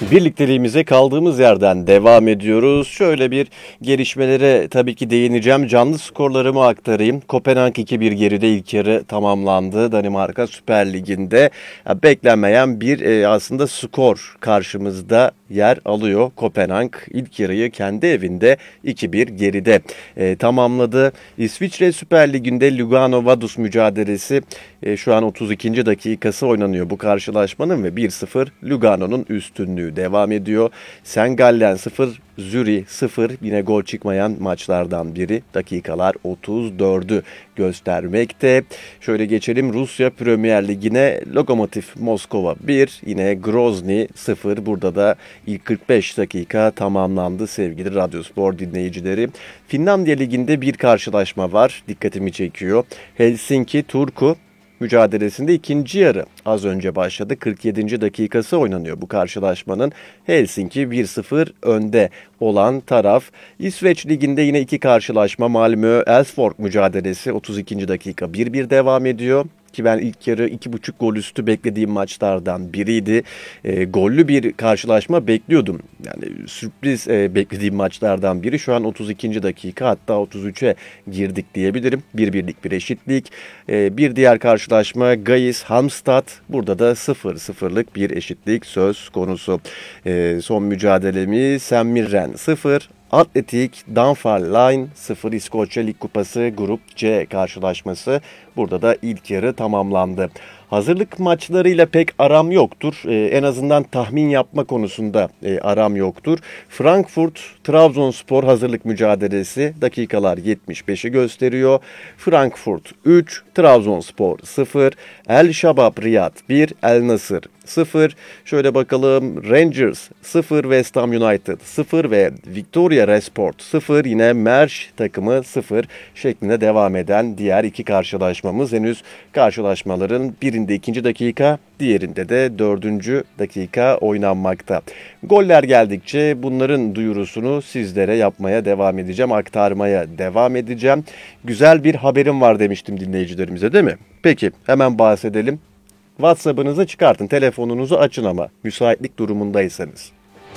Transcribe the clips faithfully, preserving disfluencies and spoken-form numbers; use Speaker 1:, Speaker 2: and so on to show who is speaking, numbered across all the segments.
Speaker 1: Birlikteliğimize kaldığımız yerden devam ediyoruz. Şöyle bir gelişmelere tabii ki değineceğim. Canlı skorlarımı aktarayım. Kopenhag iki bir geride ilk yarı tamamlandı. Danimarka Süper Ligi'nde ya, beklenmeyen bir e, aslında skor karşımızda yer alıyor. Kopenhag ilk yarıyı kendi evinde iki bir geride e, tamamladı. İsviçre Süper Ligi'nde Lugano Vaduz mücadelesi e, şu an otuz ikinci dakikası oynanıyor bu karşılaşmanın ve bir sıfır Lugano'nun üstünlüğü devam ediyor. Saint Gallen sıfır, Zürih sıfır, yine gol çıkmayan maçlardan biri. Dakikalar otuz dördü göstermekte. Şöyle geçelim Rusya Premier Ligi'ne. Lokomotiv Moskova bir, yine Grozny sıfır. Burada da ilk kırk beş dakika tamamlandı sevgili Radyospor dinleyicileri. Finlandiya Ligi'nde bir karşılaşma var. Dikkatimi çekiyor. Helsinki Turku mücadelesinde ikinci yarı az önce başladı. kırk yedinci dakikası oynanıyor bu karşılaşmanın. Helsinki bir sıfır önde olan taraf. İsveç Ligi'nde yine iki karşılaşma. Malmö Elfsborg mücadelesi otuz ikinci dakika bir bir devam ediyor. Ki ben ilk yarı iki buçuk gol üstü beklediğim maçlardan biriydi. E, gollü bir karşılaşma bekliyordum. Yani sürpriz e, beklediğim maçlardan biri. Şu an otuz ikinci dakika, hatta otuz üçe girdik diyebilirim. bir birlik bir eşitlik. E, bir diğer karşılaşma Gais Halmstad. Burada da sıfır sıfırlık bir eşitlik söz konusu. E, son mücadelemiz St Mirren sıfır. Atletik Dunfermline sıfır. İskoçya Lig Kupası Grup C karşılaşması. Burada da ilk yarı tamamlandı. Hazırlık maçlarıyla pek aram yoktur. Ee, en azından tahmin yapma konusunda e, aram yoktur. Frankfurt Trabzonspor hazırlık mücadelesi, dakikalar yetmiş beşi gösteriyor. Frankfurt üç, Trabzonspor sıfır. El Şabab Riyad bir, El Nasır sıfır. Şöyle bakalım, Rangers sıfır, West Ham United sıfır ve Victoria Resport sıfır. Yine Merş takımı sıfır şeklinde devam eden diğer iki karşılaşmamız. Henüz karşılaşmaların birinde ikinci dakika, diğerinde de dördüncü dakika oynanmakta. Goller geldikçe bunların duyurusunu sizlere yapmaya devam edeceğim, aktarmaya devam edeceğim. Güzel bir haberim var demiştim dinleyicilerimize, değil mi? Peki hemen bahsedelim. WhatsApp'ınızı çıkartın, telefonunuzu açın ama müsaitlik durumundaysanız.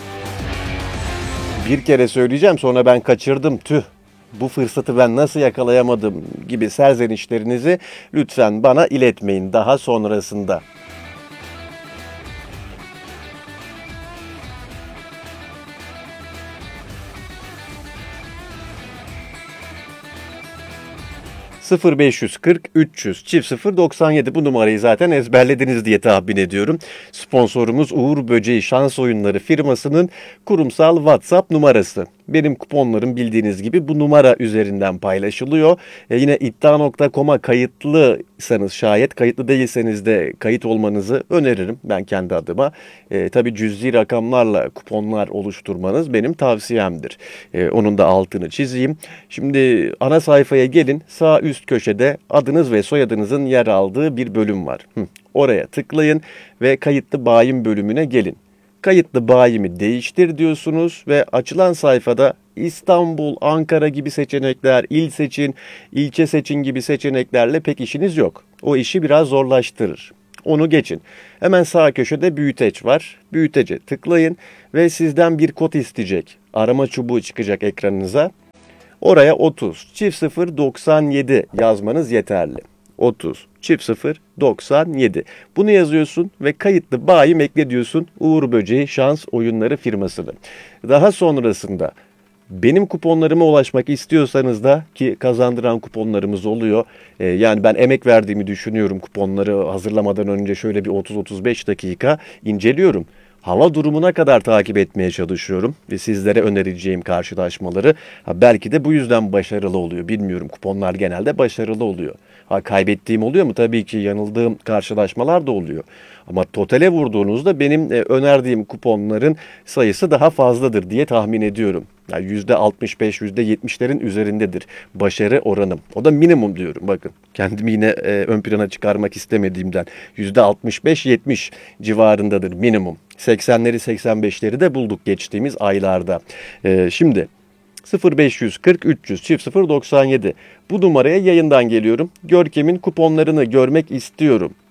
Speaker 1: Bir kere söyleyeceğim, sonra ben kaçırdım, tüh, bu fırsatı ben nasıl yakalayamadım gibi serzenişlerinizi lütfen bana iletmeyin daha sonrasında. sıfır beş yüz kırk üç yüz çift sıfır doksan yedi, bu numarayı zaten ezberlediniz diye tahmin ediyorum. Sponsorumuz Uğur Böceği Şans Oyunları firmasının kurumsal WhatsApp numarası. Benim kuponlarım bildiğiniz gibi bu numara üzerinden paylaşılıyor. E yine iddia nokta com'a kayıtlıysanız, şayet kayıtlı değilseniz de kayıt olmanızı öneririm ben kendi adıma. E, tabii cüzi rakamlarla kuponlar oluşturmanız benim tavsiyemdir. E, onun da altını çizeyim. Şimdi ana sayfaya gelin, sağ üst köşede adınız ve soyadınızın yer aldığı bir bölüm var. Hı, oraya tıklayın ve kayıtlı bayin bölümüne gelin. Kayıtlı bayimi değiştir diyorsunuz ve açılan sayfada İstanbul, Ankara gibi seçenekler, il seçin, ilçe seçin gibi seçeneklerle pek işiniz yok. O işi biraz zorlaştırır. Onu geçin. Hemen sağ köşede büyüteç var. Büyütece tıklayın ve sizden bir kod isteyecek. Arama çubuğu çıkacak ekranınıza. Oraya otuz çift sıfır doksan yedi yazmanız yeterli. otuz çift sıfır doksan yedi. Bunu yazıyorsun ve kayıtlı bayim ekle diyorsun Uğur Böceği Şans Oyunları firmasını. Daha sonrasında benim kuponlarıma ulaşmak istiyorsanız da, ki kazandıran kuponlarımız oluyor. Ee, yani ben emek verdiğimi düşünüyorum, kuponları hazırlamadan önce şöyle bir otuz otuz beş dakika inceliyorum. Hava durumuna kadar takip etmeye çalışıyorum ve sizlere önereceğim karşılaşmaları ha, belki de bu yüzden başarılı oluyor. Bilmiyorum, kuponlar genelde başarılı oluyor. Ha, kaybettiğim oluyor mu? Tabii ki yanıldığım karşılaşmalar da oluyor. Ama totale vurduğunuzda benim e, önerdiğim kuponların sayısı daha fazladır diye tahmin ediyorum. Yani yüzde altmış beş, yüzde yetmişlerin üzerindedir başarı oranım. O da minimum diyorum, bakın. Kendimi yine e, ön plana çıkarmak istemediğimden yüzde altmış beş yetmiş civarındadır minimum. seksenleri seksen beşleri de bulduk geçtiğimiz aylarda. E, şimdi sıfır beş yüz kırk üç yüz çift sıfır doksan yedi, bu numaraya yayından geliyorum. Görkem'in kuponlarını görmek istiyorum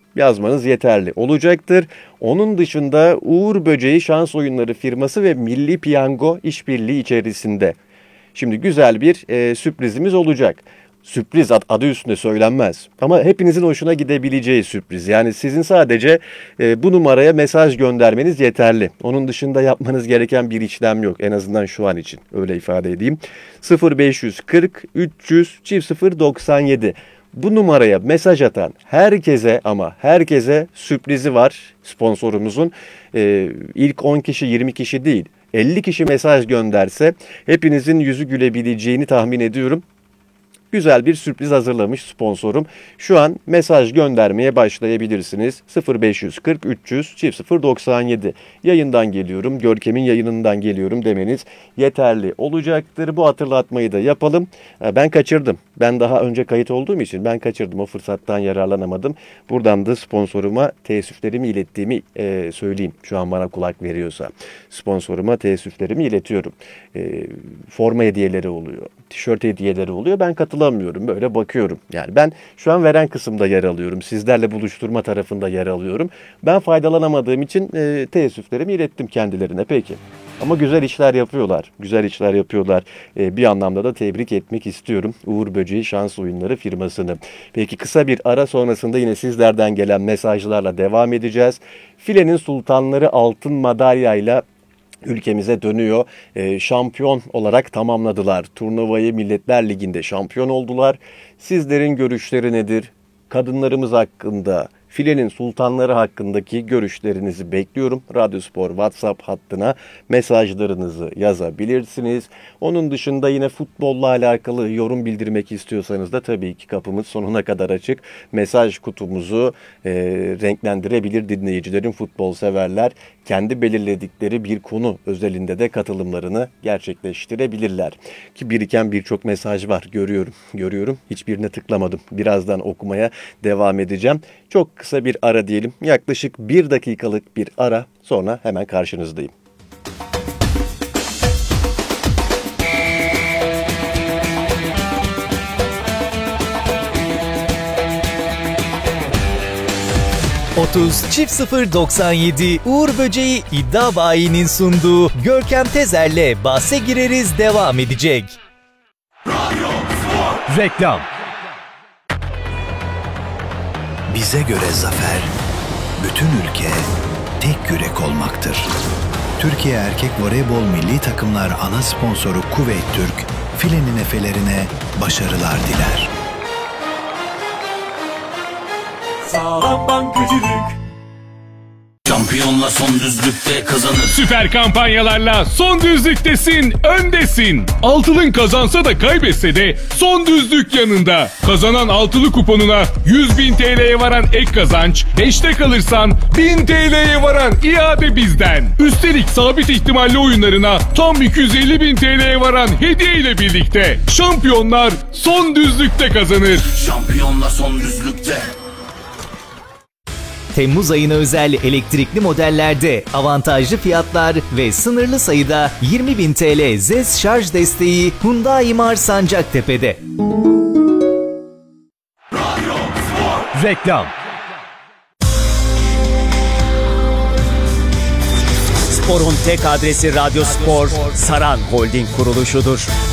Speaker 1: yazmanız yeterli olacaktır. Onun dışında Uğur Böceği Şans Oyunları firması ve Milli Piyango işbirliği içerisinde. Şimdi güzel bir e, sürprizimiz olacak. Sürpriz ad, adı üstünde söylenmez. Ama hepinizin hoşuna gidebileceği sürpriz. Yani sizin sadece e, bu numaraya mesaj göndermeniz yeterli. Onun dışında yapmanız gereken bir işlem yok. En azından şu an için öyle ifade edeyim. sıfır beş kırk üç yüz sıfır doksan yedi. Bu numaraya mesaj atan herkese ama herkese sürprizi var sponsorumuzun. Ee, ilk on kişi yirmi kişi değil elli kişi mesaj gönderse hepinizin yüzü gülebileceğini tahmin ediyorum. Güzel bir sürpriz hazırlamış sponsorum. Şu an mesaj göndermeye başlayabilirsiniz. sıfır beş kırk üç yüz sıfır doksan yedi. Yayından geliyorum, Görkem'in yayınından geliyorum demeniz yeterli olacaktır. Bu hatırlatmayı da yapalım. Ben kaçırdım. Ben daha önce kayıt olduğum için ben kaçırdım. O fırsattan yararlanamadım. Buradan da sponsoruma teessüflerimi ilettiğimi e, söyleyeyim. Şu an bana kulak veriyorsa. Sponsoruma teessüflerimi iletiyorum. E, forma hediyeleri oluyor. Tişört hediyeleri oluyor. Ben katılamıyorum. Böyle bakıyorum. Yani ben şu an veren kısımda yer alıyorum. Sizlerle buluşturma tarafında yer alıyorum. Ben faydalanamadığım için e, teessüflerimi ilettim kendilerine. Peki. Ama güzel işler yapıyorlar. Güzel işler yapıyorlar. E, bir anlamda da tebrik etmek istiyorum Uğur Böceği Şans Oyunları firmasını. Peki kısa bir ara sonrasında yine sizlerden gelen mesajlarla devam edeceğiz. Filenin Sultanları altın madalyayla ülkemize dönüyor. E, şampiyon olarak tamamladılar. Turnuvayı Milletler Ligi'nde şampiyon oldular. Sizlerin görüşleri nedir? Kadınlarımız hakkında, filenin sultanları hakkındaki görüşlerinizi bekliyorum. Radyospor WhatsApp hattına mesajlarınızı yazabilirsiniz. Onun dışında yine futbolla alakalı yorum bildirmek istiyorsanız da tabii ki kapımız sonuna kadar açık. Mesaj kutumuzu e, renklendirebilir dinleyicilerin, futbol severler. Kendi belirledikleri bir konu özelinde de katılımlarını gerçekleştirebilirler. Ki biriken birçok mesaj var. Görüyorum, görüyorum. Hiçbirine tıklamadım. Birazdan okumaya devam edeceğim. Çok kısa bir ara diyelim. Yaklaşık bir dakikalık bir ara, sonra hemen karşınızdayım.
Speaker 2: otuz çift sıfır doksan yedi Uğur Böceği İddia Bayi'nin sunduğu Görkem Tezer'le bahse gireriz devam edecek. Reklam.
Speaker 3: Bize göre zafer, bütün ülke tek yürek olmaktır. Türkiye Erkek Voleybol Milli Takımlar ana sponsoru Kuveyt Türk, filenin efelerine başarılar diler.
Speaker 4: Sağlam bankacılık. Şampiyonla son düzlükte kazanır.
Speaker 5: Süper kampanyalarla son düzlüktesin, öndesin. Altılın kazansa da kaybetse de son düzlük yanında. Kazanan altılı kuponuna yüz bin T L'ye varan ek kazanç, beşte kalırsan bin T L'ye varan iade bizden. Üstelik sabit ihtimalli oyunlarına tam iki yüz elli bin T L'ye varan hediye ile birlikte şampiyonlar son düzlükte kazanır.
Speaker 4: Şampiyonla son düzlükte.
Speaker 2: Temmuz ayına özel elektrikli modellerde avantajlı fiyatlar ve sınırlı sayıda yirmi bin T L Z E S şarj desteği Hyundai Mar Sancaktepe'de. Reklam. Spor'un tek adresi Radyospor, Saran Holding kuruluşudur.